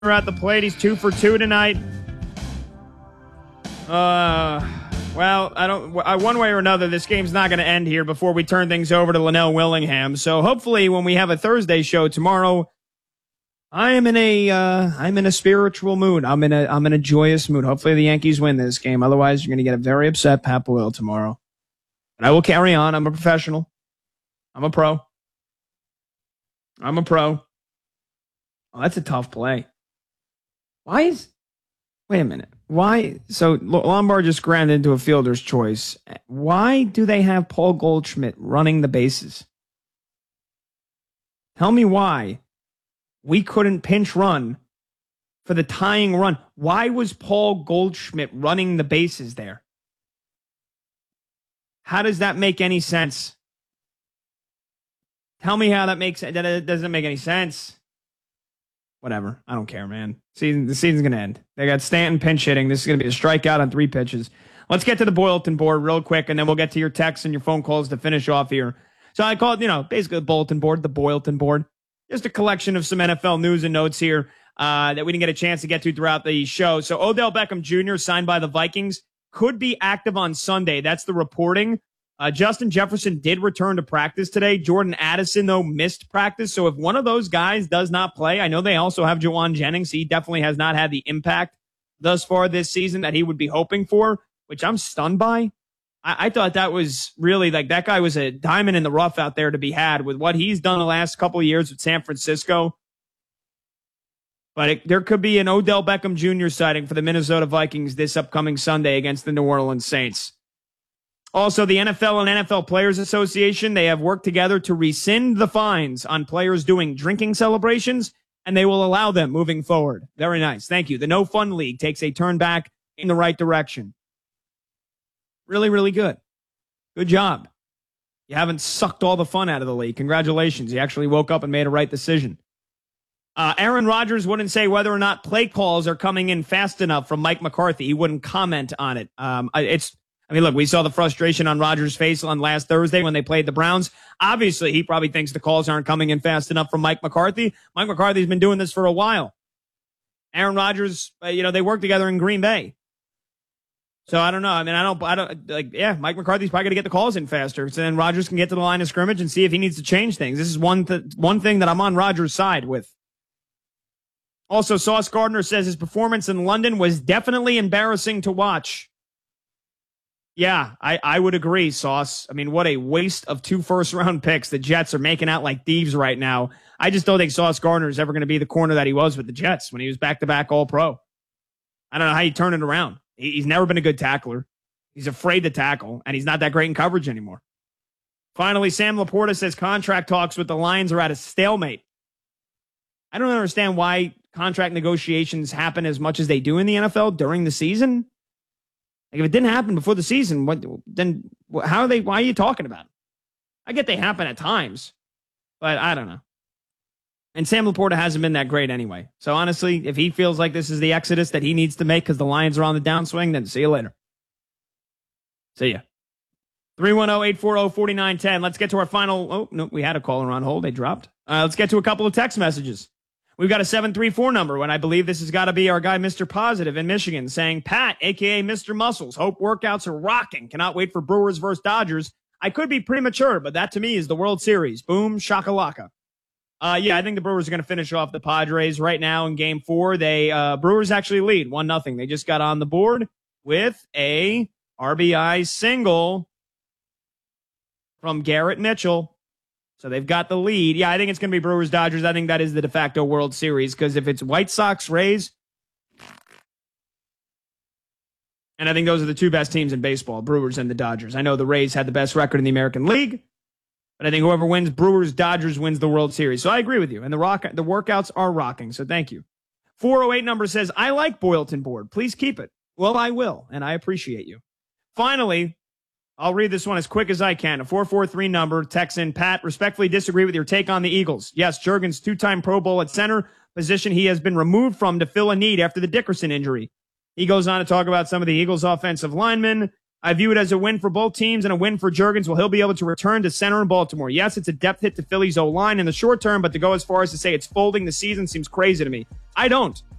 at the plate. He's 2 for 2 tonight. Well, one way or another, this game's not going to end here before we turn things over to Linnell Willingham. So hopefully when we have a Thursday show tomorrow, I'm in a spiritual mood. I'm in a joyous mood. Hopefully the Yankees win this game. Otherwise, you're going to get a very upset Pat Boyle tomorrow. But I will carry on. I'm a professional. I'm a pro. Oh, that's a tough play. Wait a minute. Why? So Lombard just grounded into a fielder's choice. Why do they have Paul Goldschmidt running the bases? Tell me why we couldn't pinch run for the tying run. Why was Paul Goldschmidt running the bases there? How does that make any sense? Tell me how that doesn't make any sense. Whatever. I don't care, man. The season's going to end. They got Stanton pinch hitting. This is going to be a strikeout on 3 pitches. Let's get to the bulletin board real quick, and then we'll get to your texts and your phone calls to finish off here. So I call it, basically the bulletin board, the Boylton board. Just a collection of some NFL news and notes here that we didn't get a chance to get to throughout the show. So Odell Beckham Jr., signed by the Vikings, could be active on Sunday. That's the reporting. Justin Jefferson did return to practice today. Jordan Addison, though, missed practice. So if one of those guys does not play, I know they also have Juwan Jennings. He definitely has not had the impact thus far this season that he would be hoping for, which I'm stunned by. I thought that was really that guy was a diamond in the rough out there to be had with what he's done the last couple of years with San Francisco. But there could be an Odell Beckham Jr. sighting for the Minnesota Vikings this upcoming Sunday against the New Orleans Saints. Also, the NFL and NFL Players Association, they have worked together to rescind the fines on players doing drinking celebrations, and they will allow them moving forward. Very nice. Thank you. The No Fun League takes a turn back in the right direction. Really, really good. Good job. You haven't sucked all the fun out of the league. Congratulations. You actually woke up and made a right decision. Aaron Rodgers wouldn't say whether or not play calls are coming in fast enough from Mike McCarthy. He wouldn't comment on it. Look, we saw the frustration on Rodgers' face on last Thursday when they played the Browns. Obviously, he probably thinks the calls aren't coming in fast enough from Mike McCarthy. Mike McCarthy's been doing this for a while. Aaron Rodgers, they work together in Green Bay. So I don't know. Mike McCarthy's probably going to get the calls in faster. So then Rodgers can get to the line of scrimmage and see if he needs to change things. This is one thing that I'm on Rodgers' side with. Also, Sauce Gardner says his performance in London was definitely embarrassing to watch. Yeah, I would agree, Sauce. I mean, what a waste of 2 first-round picks. The Jets are making out like thieves right now. I just don't think Sauce Gardner is ever going to be the corner that he was with the Jets when he was back-to-back All-Pro. I don't know how you turn it around. He's never been a good tackler. He's afraid to tackle, and he's not that great in coverage anymore. Finally, Sam Laporta says contract talks with the Lions are at a stalemate. I don't understand why contract negotiations happen as much as they do in the NFL during the season. Like, if it didn't happen before the season, why are you talking about it? I get they happen at times, but I don't know. And Sam Laporta hasn't been that great anyway. So honestly, if he feels like this is the exodus that he needs to make because the Lions are on the downswing, then see you later. See ya. 310-840-4910. Let's get to our final. Oh, no, we had a caller on hold. They dropped. Let's get to a couple of text messages. We've got a 734 number, and I believe this has got to be our guy, Mr. Positive in Michigan, saying, Pat, a.k.a. Mr. Muscles, hope workouts are rocking. Cannot wait for Brewers versus Dodgers. I could be premature, but that to me is the World Series. Boom, shakalaka. I think the Brewers are going to finish off the Padres right now in Game 4. Brewers actually lead 1-0. They just got on the board with a RBI single from Garrett Mitchell. So they've got the lead. Yeah, I think it's going to be Brewers-Dodgers. I think that is the de facto World Series because if it's White Sox-Rays, and I think those are the 2 best teams in baseball, Brewers and the Dodgers. I know the Rays had the best record in the American League, but I think whoever wins Brewers-Dodgers wins the World Series. So I agree with you, and the workouts are rocking, so thank you. 408 number says, I like Boylton Board. Please keep it. Well, I will, and I appreciate you. Finally, I'll read this one as quick as I can. A 443 number, text in, Pat, respectfully disagree with your take on the Eagles. Yes, Juergens, 2-time Pro Bowl at center, position he has been removed from to fill a need after the Dickerson injury. He goes on to talk about some of the Eagles' offensive linemen. I view it as a win for both teams and a win for Jurgens. Will he'll be able to return to center in Baltimore? Yes, it's a depth hit to Philly's O-line in the short term, but to go as far as to say it's folding the season seems crazy to me. I don't.